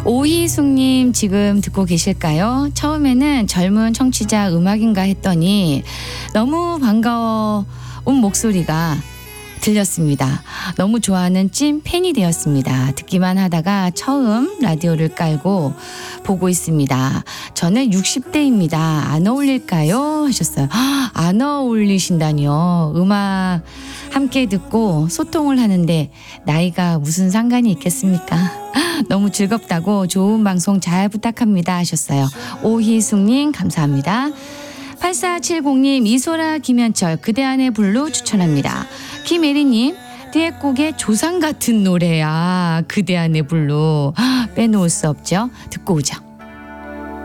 오희숙님 지금 듣고 계실까요? 처음에는 젊은 청취자 음악인가 했더니 너무 반가운 목소리가 들렸습니다. 너무 좋아하는 찐 팬이 되었습니다. 듣기만 하다가 처음 라디오를 깔고 보고 있습니다. 저는 60대입니다. 안 어울릴까요? 하셨어요. 안 어울리신다니요. 음악 함께 듣고 소통을 하는데 나이가 무슨 상관이 있겠습니까? 너무 즐겁다고 좋은 방송 잘 부탁합니다 하셨어요. 오희숙님 감사합니다. 8470님 이소라 김현철 그대 안의 블루 추천합니다. 김예리님 듀엣곡의 조상 같은 노래야 그대 안의 블루 빼놓을 수 없죠. 듣고 오죠.